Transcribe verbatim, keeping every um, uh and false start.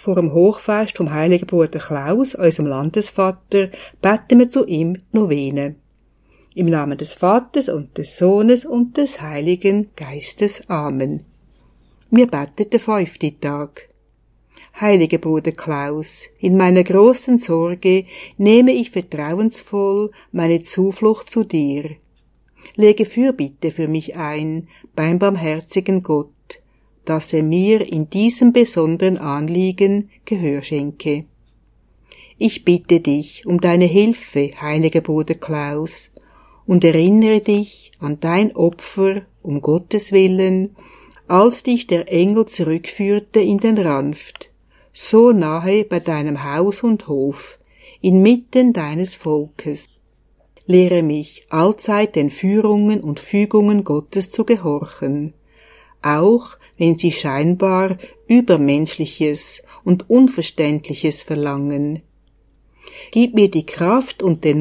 vor dem Hochfest vom heiligen Bruder Klaus, unserem Landesvater, beten wir zu ihm Novene. Im Namen des Vaters und des Sohnes und des Heiligen Geistes. Amen. Wir beten den fünften Tag. Heiliger Bruder Klaus, in meiner großen Sorge nehme ich vertrauensvoll meine Zuflucht zu dir. Lege Fürbitte für mich ein beim barmherzigen Gott, dass er mir in diesem besonderen Anliegen Gehör schenke. Ich bitte dich um deine Hilfe, heiliger Bruder Klaus, und erinnere dich an dein Opfer um Gottes Willen, als dich der Engel zurückführte in den Ranft, so nahe bei deinem Haus und Hof, inmitten deines Volkes. Lehre mich allzeit den Führungen und Fügungen Gottes zu gehorchen, auch wenn sie scheinbar Übermenschliches und Unverständliches verlangen. Gib mir die Kraft und den